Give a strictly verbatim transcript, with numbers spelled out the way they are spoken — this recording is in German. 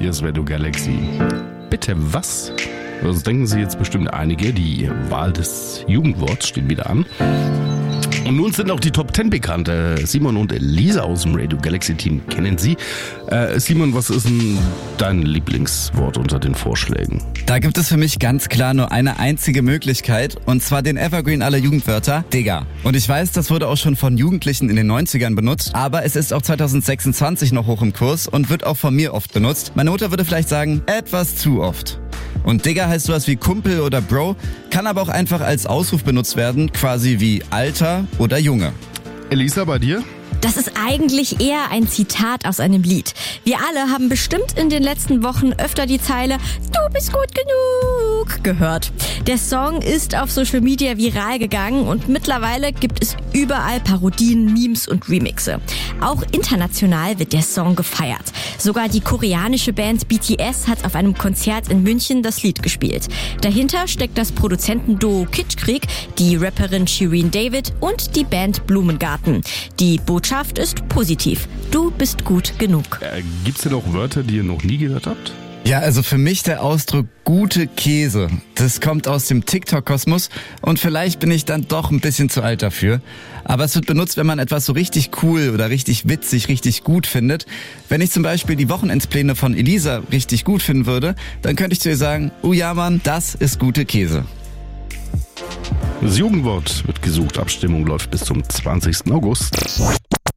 Hier ist Radio Galaxy. Bitte was? Das denken Sie jetzt bestimmt einige. Die Wahl des Jugendworts steht wieder an. Und nun sind auch die Top zehn bekannt. Simon und Elisa aus dem Radio Galaxy Team kennen Sie. Äh, Simon, was ist denn dein Lieblingswort unter den Vorschlägen? Da gibt es für mich ganz klar nur eine einzige Möglichkeit, und zwar den Evergreen aller Jugendwörter, Digga. Und ich weiß, das wurde auch schon von Jugendlichen in den neunzigern benutzt, aber es ist auch zwanzig sechsundzwanzig noch hoch im Kurs und wird auch von mir oft benutzt. Meine Mutter würde vielleicht sagen, etwas zu oft. Und Digga heißt sowas wie Kumpel oder Bro, kann aber auch einfach als Ausruf benutzt werden, quasi wie Alter oder Junge. Elisa, bei dir? Das ist eigentlich eher ein Zitat aus einem Lied. Wir alle haben bestimmt in den letzten Wochen öfter die Zeile "Du bist gut genug" gehört. Der Song ist auf Social Media viral gegangen und mittlerweile gibt es überall Parodien, Memes und Remixe. Auch international wird der Song gefeiert. Sogar die koreanische Band B T S hat auf einem Konzert in München das Lied gespielt. Dahinter steckt das Produzentenduo Kitschkrieg, die Rapperin Shirin David und die Band Blumengarten. Die Botschaft ist positiv. Du bist gut genug. Äh, gibt's denn auch Wörter, die ihr noch nie gehört habt? Ja, also für mich der Ausdruck gute Käse. Das kommt aus dem TikTok-Kosmos und vielleicht bin ich dann doch ein bisschen zu alt dafür. Aber es wird benutzt, wenn man etwas so richtig cool oder richtig witzig, richtig gut findet. Wenn ich zum Beispiel die Wochenendspläne von Elisa richtig gut finden würde, dann könnte ich zu ihr sagen, oh ja Mann, das ist gute Käse. Das Jugendwort wird gesucht. Abstimmung läuft bis zum zwanzigsten August.